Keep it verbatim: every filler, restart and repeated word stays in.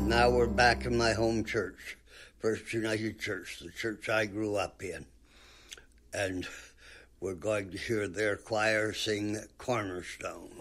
Now we're back in my home church, First United Church, the church I grew up in. And we're going to hear their choir sing Cornerstone.